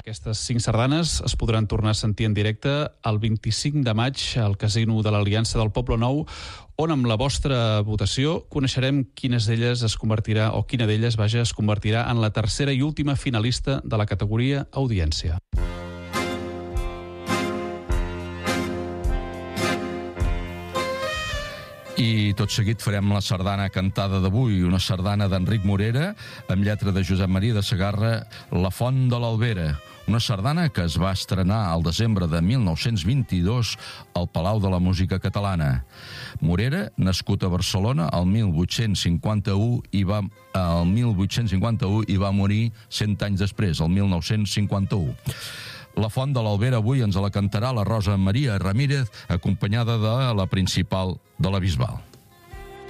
Aquestes 5 sardanes es podran tornar a sentir en directe el 25 de maig al Casino de l'Aliança del Poble Nou, on amb la vostra votació coneixerem quina d'elles es convertirà en la tercera i última finalista de la categoria Audiència. I tot seguit farem la sardana cantada d'avui, una sardana d'Enric Morera, amb lletra de Josep Maria de Segarra, La Font de l'Albera. Una sardana que es va estrenar al desembre de 1922 al Palau de la Música Catalana. Morera, nascut a Barcelona el 1851 i va morir 100 anys després, el 1951. La Font de l'Albera avui ens la cantarà la Rosa Maria Ramírez, acompanyada de la principal de la Bisbal.